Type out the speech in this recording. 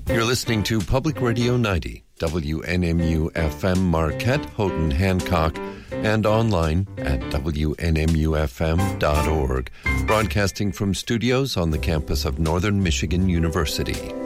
You're listening to Public Radio 90, WNMU-FM Marquette, Houghton, Hancock, and online at WNMUFM.org, broadcasting from studios on the campus of Northern Michigan University.